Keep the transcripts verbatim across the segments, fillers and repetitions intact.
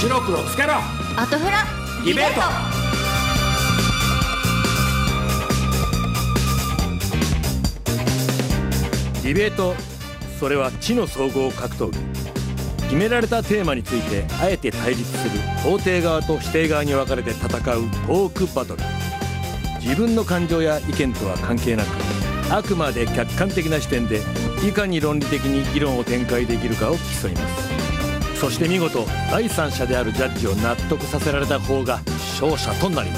白黒つけろ。 アトフラディベート。ディベート、それは知の総合格闘技。決められたテーマについてあえて対立する肯定側と否定側に分かれて戦うトークバトル。自分の感情や意見とは関係なく、あくまで客観的な視点でいかに論理的に議論を展開できるかを競います。そして見事第三者であるジャッジを納得させられた方が勝者となります。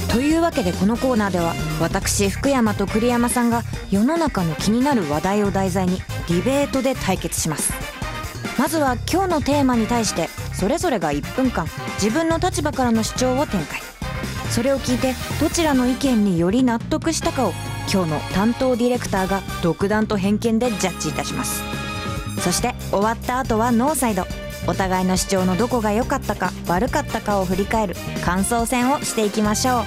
というわけでこのコーナーでは、私福山と栗山さんが世の中の気になる話題を題材にディベートで対決します。まずは今日のテーマに対してそれぞれがいっぷんかん自分の立場からの主張を展開。それを聞いてどちらの意見により納得したかを今日の担当ディレクターが独断と偏見でジャッジいたします。そして終わった後はノーサイド、お互いの主張のどこが良かったか悪かったかを振り返る感想戦をしていきましょう。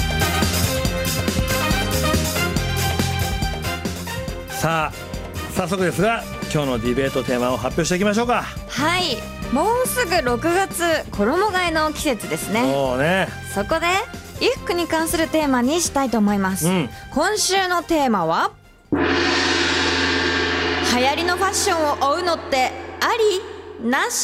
さあ早速ですが今日のディベートテーマを発表していきましょうか。 はい、もうすぐろくがつ、衣替えの季節ですね。 そうね。 そこで衣服に関するテーマにしたいと思います、うん、今週のテーマは流行りのファッションを追うのってありなし。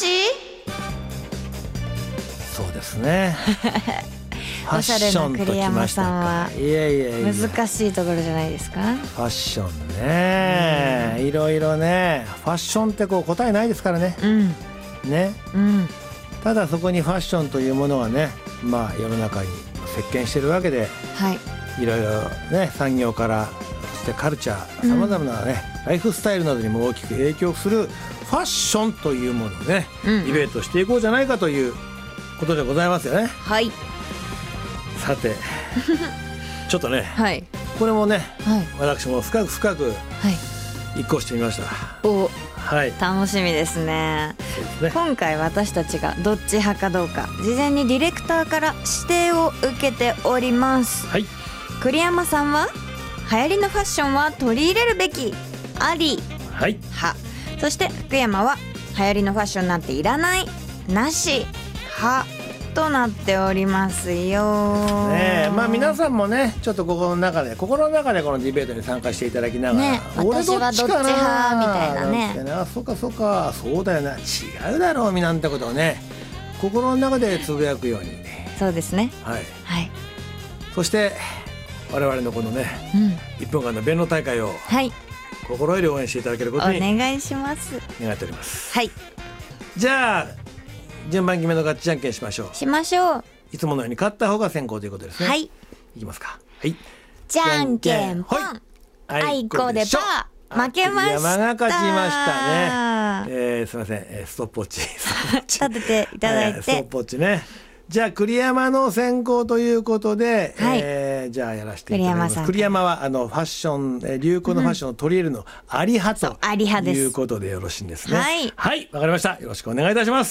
そうですねおしゃれな栗山さんはいやいやいや難しいところじゃないですか。 ファッションね、いろいろね。ファッションってこう答えないですからね、うん、ね、うん、ただそこにファッションというものがね、まあ世の中に席巻してるわけで、はい、いろいろね産業からそしてカルチャーさまざまなね、うん、ライフスタイルなどにも大きく影響するファッションというものをね、うん、ディベートしていこうじゃないかということでございますよね。はい。さてちょっとね、はい、これもね、はい、私も深く深く一考してみました、はい、お、はい、 楽しみですね。そうですね。今回私たちがどっち派かどうか事前にディレクターから指定を受けております、はい、栗山さんは流行りのファッションは取り入れるべきあり、はい、派。そして福山は流行りのファッションなんていらないなし派となっておりますよ。 ねえ、まあ皆さんもねちょっと心の中で心の中でこのディベートに参加していただきながら、ね、 私はどっち派みたいなね。 あ、そうかそうか、そうだよな、違うだろうみなんてことをね心の中でつぶやくように。 そうですね。 はい、はい、そして我々のこのね、うん、いっぷんかんの弁論大会を、はい、心より応援していただけることにお願いします。 願っております。はい。じゃあ順番決めのガッチじゃんけんしましょう。 しましょう。 いつものように勝った方が先行ということですね。はい。いきますか。はい。 じゃんけんぽん。あいこでパー。負けました。 山が勝ちましたね。えー、すみません、えー、ストップウォッチ。 立てていただいて。はい、 ストップウォッチね。じゃあ栗山の先行ということで、はい、えー、じゃあやらせていただきます。栗山さん。栗山はあのファッション、えー、流行のファッションを取り入れるのあり派と、あり派です。いうことでよろしいんですね。はい。はい、わかりました。よろしくお願いいたします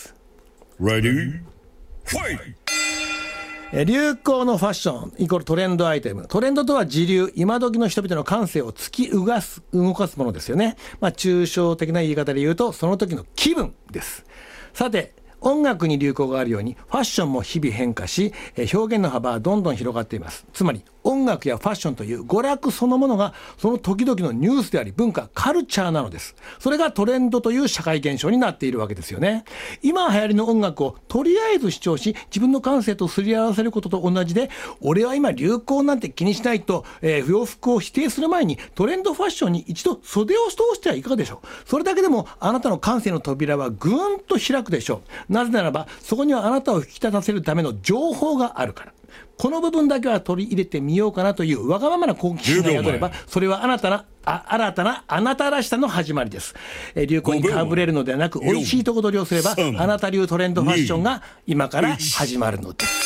。Ready? Fight! 流行のファッションイコールトレンドアイテム。トレンドとは時流、今時の人々の感性を突き動かす、動かすものですよね。まあ抽象的な言い方で言うとその時の気分です。さて音楽に流行があるようにファッションも日々変化し、表現の幅はどんどん広がっています。つまり音楽やファッションという娯楽そのものがその時々のニュースであり文化、カルチャーなのです。それがトレンドという社会現象になっているわけですよね。今流行りの音楽をとりあえず主張し自分の感性とすり合わせることと同じで、俺は今流行なんて気にしないと、えー、洋服を否定する前にトレンドファッションに一度袖を通してはいかがでしょう。それだけでもあなたの感性の扉はぐーんと開くでしょう。なぜならばそこにはあなたを引き立たせるための情報があるから。この部分だけは取り入れてみようかなというわがままな好奇心が宿れば、それは新たなあ新たなあなたらしさの始まりです。え流行にかぶれるのではなく、美味しいとこ取りをすればあなた流トレンドファッションが今から始まるのです。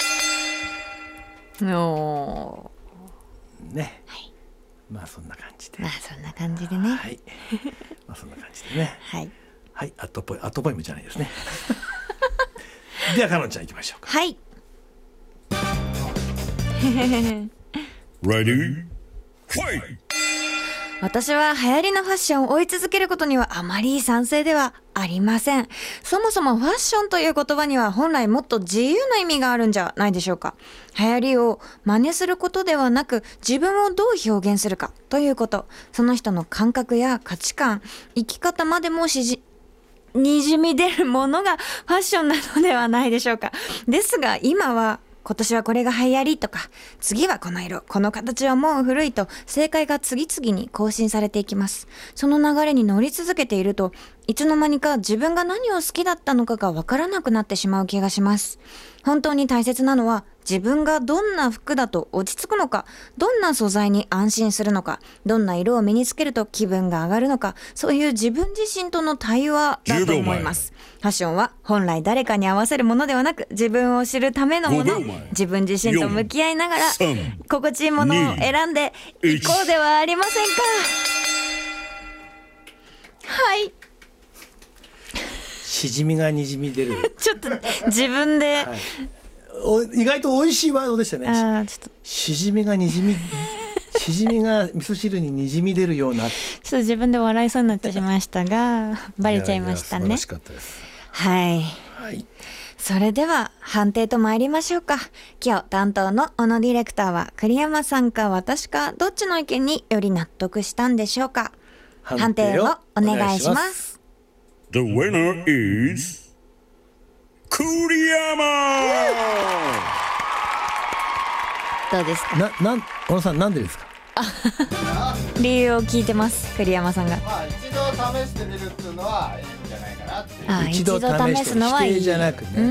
おーね、はい、まあそんな感じで、 まあそんな感じでね、 はい、まあそんな感じでね、はいはい、アットポイアットポイムじゃないですね。ではかのんちゃんいきましょうか。 はい。 Ready? Fight! 私は流行りのファッションを追い続けることにはあまり賛成ではありません。そもそもファッションという言葉には本来もっと自由な意味があるんじゃないでしょうか。流行りを真似することではなく、自分をどう表現するかということ、その人の感覚や価値観、生き方までもしじにじみ出るものがファッションなのではないでしょうか。ですが今は今年はこれが流行りとか、次はこの色、この形はもう古いと正解が次々に更新されていきます。その流れに乗り続けていると、いつの間にか自分が何を好きだったのかがわからなくなってしまう気がします。本当に大切なのは、自分がどんな服だと落ち着くのか、どんな素材に安心するのか、どんな色を身につけると気分が上がるのか、そういう自分自身との対話だと思います。ファッションは本来誰かに合わせるものではなく、自分を知るためのもの、自分自身と向き合いながら心地いいものを選んでいこうではありませんか。はい、 しじみがにじみ出るちょっと自分で、はい、 お意外と美味しいワードでしたね。 あ、ちょっとしじみがにじみしじみが味噌汁ににじみ出るような、ちょっと自分で笑いそうになってしましたがバレちゃいましたね。 いやいや素晴らしかったです。 はい、 はい、 それでは判定と参りましょうか。今日担当の小野ディレクターは栗山さんか私か、どっちの意見により納得したんでしょうか。判定をお願いします。 The winner is 栗山。 どうですか。 な、なん、小野さんなんでですか。 理由を聞いてます、栗山さんが。 まあ、一度試してみるっていうのはいいんじゃないかなっていう。 あ、一度試すのはいい。 否定じゃなくね、うん、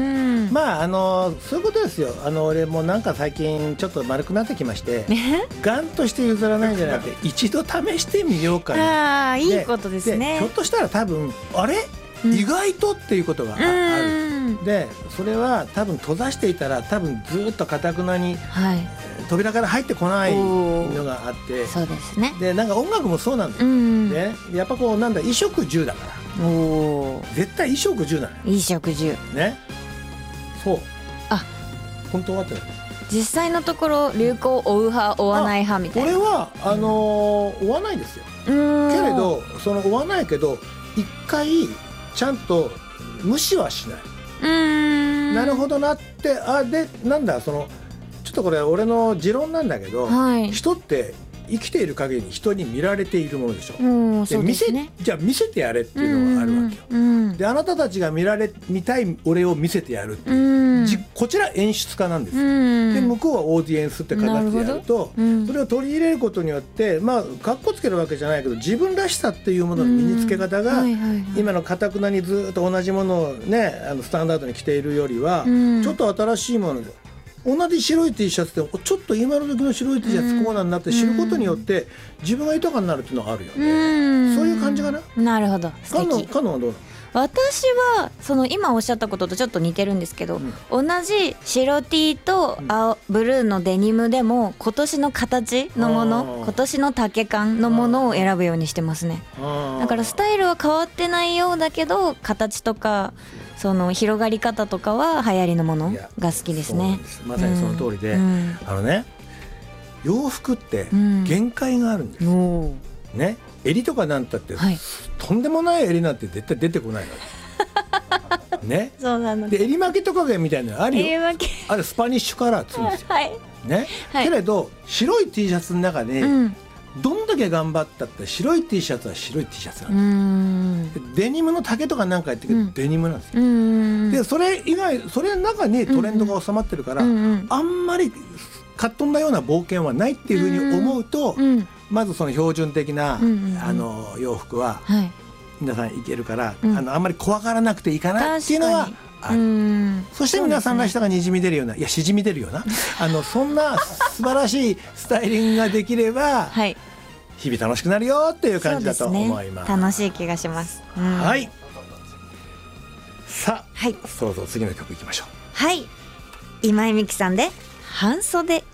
まああのそういうことですよ。あの俺もなんか最近ちょっと丸くなってきましてガンとして譲らないんじゃなくて一度試してみようかな。 あ、いいことですね。 ひょっとしたら多分あれ、うん、意外とっていうことが あ, ある。でそれは多分閉ざしていたら多分ずっと堅くなに、はい、扉から入ってこないのがあって、 そうですね。 でなんか音楽もそうなんだよ、うん、でやっぱこうなんだ衣食住だから、お絶対衣食住なの。 衣食住ね。そう。あ、本当はって実際のところ流行を追う派追わない派みたいな。 これはあのー、追わないですよ。けれどその追わないけど一回ちゃんと無視はしない。うーん、なるほどなって。あ、でなんだそのちょっとこれ俺の持論なんだけど、はい、人って生きている限り人に見られているものでしょ。うで、見せじゃあ見せてやれっていうのがあるわけよ。うんうん、であなたたちが見られ見たい俺を見せてやるっていう、うん、こちら演出家なんですよ。うん、で向こうはオーディエンスって形でやると、うん、それを取り入れることによってまあかっこつけるわけじゃないけど自分らしさっていうものの身につけ方が、今のかたくなにずっと同じものをねあのスタンダードに着ているよりは、うん、ちょっと新しいもので同じ白い T シャツでちょっと今の時の白い T シャツこうなんなって知ることによって自分が豊かになるっていうのがあるよね。うん、そういう感じかな。 なるほど。素敵。 カノはどうなの。 私はその今おっしゃったこととちょっと似てるんですけど、うん、同じ白 T と青ブルーのデニムでも今年の形のもの、今年の丈感のものを選ぶようにしてますね。だからスタイルは変わってないようだけど形とかその広がり方とかは流行りのものが好きですね。 ですまさにその通りで、うん、あのね洋服って限界があるんです、うん、ね。襟とかなんたって、はい、とんでもない襟なんて絶対出てこないのね。 そうなの。 で襟巻きとかみたいなのあるよ。あれスパニッシュカラーっつうんですよ、はいねはい、けれど白い T シャツの中で、うん、どんだけ頑張ったって白い T シャツは白い T シャツなんです。デニムの丈とかなんかやってるけど、うん、デニムなんですよ。うんでそれ以外それの中にトレンドが収まってるから、うんうん、あんまりかっ飛んだような冒険はないっていうふうに思うと、うん、まずその標準的な、うんうんうん、あの洋服は皆さんいけるから、はい、あのあんまり怖がらなくていいかなっていうのはある。うんそして皆さんらしさがにじみ出るような、いやしじみ出るようなあのそんな素晴らしいスタイリングができれば、はい、日々楽しくなるよっていう感じだと思います。 そうですね、楽しい気がします、うん、 はい。さあ、はい、そろそろ次の曲いきましょう。 はい、今井美樹さんで半袖